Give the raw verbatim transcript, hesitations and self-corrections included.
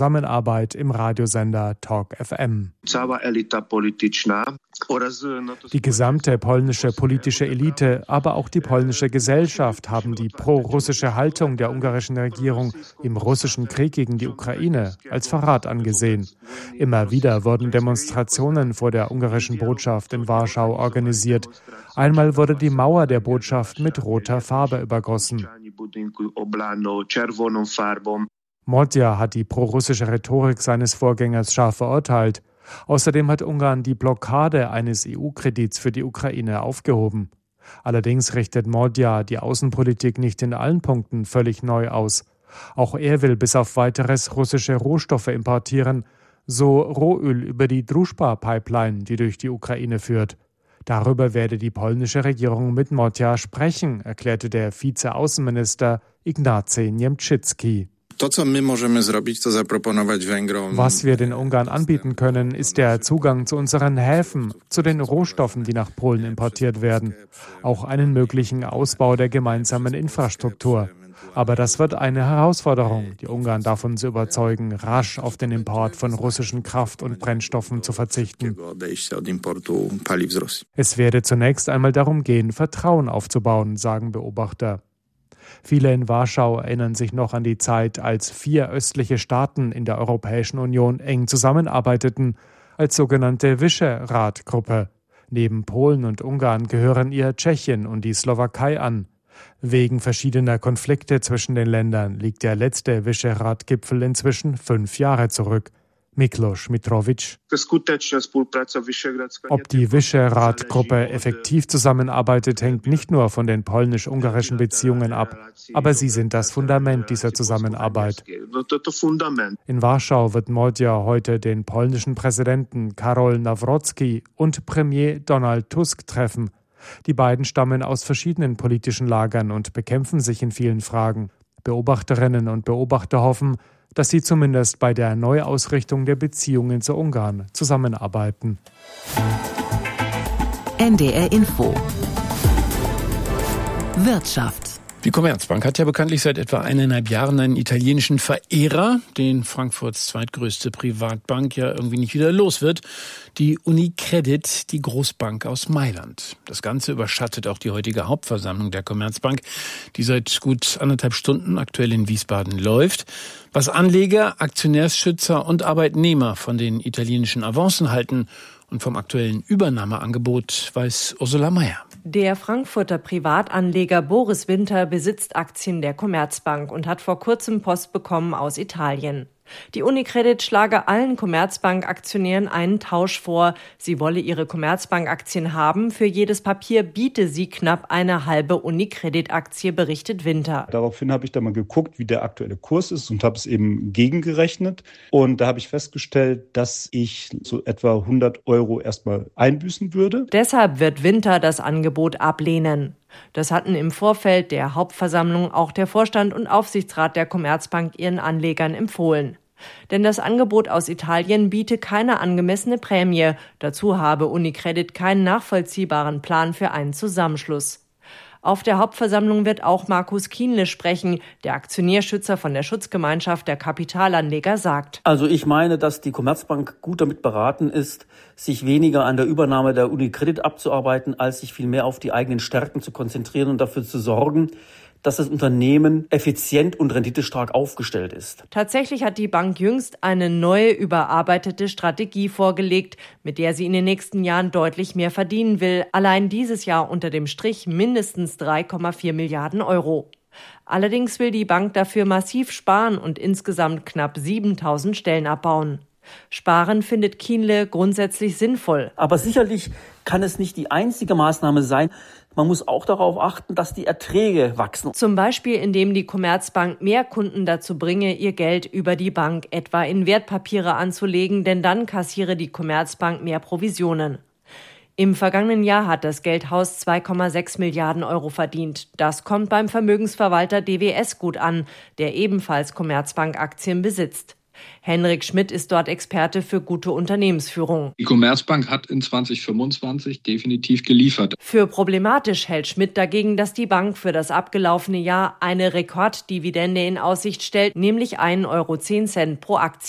Zusammenarbeit im Radiosender Talk F M. Die gesamte polnische politische Elite, aber auch die polnische Gesellschaft haben die pro-russische Haltung der ungarischen Regierung im russischen Krieg gegen die Ukraine als Verrat angesehen. Immer wieder wurden Demonstrationen vor der ungarischen Botschaft in Warschau organisiert. Einmal wurde die Mauer der Botschaft mit roter Farbe übergossen. Mordja hat die pro-russische Rhetorik seines Vorgängers scharf verurteilt. Außerdem hat Ungarn die Blockade eines E U-Kredits für die Ukraine aufgehoben. Allerdings richtet Mordja die Außenpolitik nicht in allen Punkten völlig neu aus. Auch er will bis auf weiteres russische Rohstoffe importieren, so Rohöl über die Družba-Pipeline, die durch die Ukraine führt. Darüber werde die polnische Regierung mit Mordja sprechen, erklärte der Vize-Außenminister Ignacy Niemczycki. Was wir den Ungarn anbieten können, ist der Zugang zu unseren Häfen, zu den Rohstoffen, die nach Polen importiert werden, auch einen möglichen Ausbau der gemeinsamen Infrastruktur. Aber das wird eine Herausforderung, die Ungarn davon zu überzeugen, rasch auf den Import von russischen Kraft- und Brennstoffen zu verzichten. Es werde zunächst einmal darum gehen, Vertrauen aufzubauen, sagen Beobachter. Viele in Warschau erinnern sich noch an die Zeit, als vier östliche Staaten in der Europäischen Union eng zusammenarbeiteten, als sogenannte Visegrad-Gruppe. Neben Polen und Ungarn gehören ihr Tschechien und die Slowakei an. Wegen verschiedener Konflikte zwischen den Ländern liegt der letzte Visegrad-Gipfel inzwischen fünf Jahre zurück. Miklos Mitrovic. Ob die Visegrad-Gruppe effektiv zusammenarbeitet, hängt nicht nur von den polnisch-ungarischen Beziehungen ab, aber sie sind das Fundament dieser Zusammenarbeit. In Warschau wird Mordja heute den polnischen Präsidenten Karol Nawrocki und Premier Donald Tusk treffen. Die beiden stammen aus verschiedenen politischen Lagern und bekämpfen sich in vielen Fragen. Beobachterinnen und Beobachter hoffen, dass sie zumindest bei der Neuausrichtung der Beziehungen zu Ungarn zusammenarbeiten. N D R Info Wirtschaft. Die Commerzbank hat ja bekanntlich seit etwa eineinhalb Jahren einen italienischen Verehrer, den Frankfurts zweitgrößte Privatbank ja irgendwie nicht wieder los wird. Die Unicredit, die Großbank aus Mailand. Das Ganze überschattet auch die heutige Hauptversammlung der Commerzbank, die seit gut anderthalb Stunden aktuell in Wiesbaden läuft. Was Anleger, Aktionärsschützer und Arbeitnehmer von den italienischen Avancen halten und vom aktuellen Übernahmeangebot, weiß Ursula Mayer. Der Frankfurter Privatanleger Boris Winter besitzt Aktien der Commerzbank und hat vor kurzem Post bekommen aus Italien. Die Unicredit schlage allen Commerzbank-Aktionären einen Tausch vor. Sie wolle ihre Commerzbank-Aktien haben. Für jedes Papier biete sie knapp eine halbe Unicredit-Aktie, berichtet Winter. Daraufhin habe ich da mal geguckt, wie der aktuelle Kurs ist und habe es eben gegengerechnet. Und da habe ich festgestellt, dass ich so etwa hundert Euro erstmal einbüßen würde. Deshalb wird Winter das Angebot ablehnen. Das hatten im Vorfeld der Hauptversammlung auch der Vorstand und Aufsichtsrat der Commerzbank ihren Anlegern empfohlen. Denn das Angebot aus Italien biete keine angemessene Prämie. Dazu habe Unicredit keinen nachvollziehbaren Plan für einen Zusammenschluss. Auf der Hauptversammlung wird auch Markus Kienle sprechen. Der Aktionärschützer von der Schutzgemeinschaft der Kapitalanleger sagt: Also ich meine, dass die Commerzbank gut damit beraten ist, sich weniger an der Übernahme der Unicredit abzuarbeiten, als sich vielmehr auf die eigenen Stärken zu konzentrieren und dafür zu sorgen, dass das Unternehmen effizient und renditestark aufgestellt ist. Tatsächlich hat die Bank jüngst eine neue, überarbeitete Strategie vorgelegt, mit der sie in den nächsten Jahren deutlich mehr verdienen will. Allein dieses Jahr unter dem Strich mindestens drei Komma vier Milliarden Euro. Allerdings will die Bank dafür massiv sparen und insgesamt knapp siebentausend Stellen abbauen. Sparen findet Kienle grundsätzlich sinnvoll. Aber sicherlich kann es nicht die einzige Maßnahme sein. Man muss auch darauf achten, dass die Erträge wachsen. Zum Beispiel, indem die Commerzbank mehr Kunden dazu bringe, ihr Geld über die Bank etwa in Wertpapiere anzulegen, denn dann kassiere die Commerzbank mehr Provisionen. Im vergangenen Jahr hat das Geldhaus zwei Komma sechs Milliarden Euro verdient. Das kommt beim Vermögensverwalter D W S gut an, der ebenfalls Commerzbank-Aktien besitzt. Henrik Schmidt ist dort Experte für gute Unternehmensführung. Die Commerzbank hat in zwanzig fünfundzwanzig definitiv geliefert. Für problematisch hält Schmidt dagegen, dass die Bank für das abgelaufene Jahr eine Rekorddividende in Aussicht stellt, nämlich ein Euro zehn pro Aktie.